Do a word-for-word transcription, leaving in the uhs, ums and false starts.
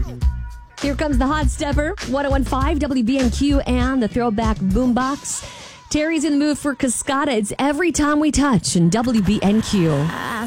Here comes the Hot Stepper, ten fifteen W B N Q and the Throwback Boombox. Terry's in the mood for Cascada. It's Every Time We Touch in W B N Q. I